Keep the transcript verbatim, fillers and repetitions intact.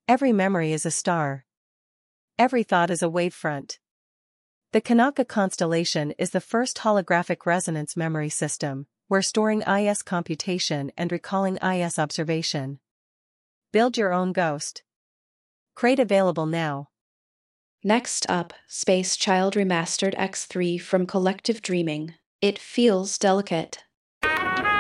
Every memory is a star. Every thought is a wavefront. The Kanaka constellation is the first holographic resonance memory system, where storing I S computation and recalling I S observation. Build your own ghost. Crate available now. Next up, Space Child Remastered X three from Collective Dreaming. It feels delicate.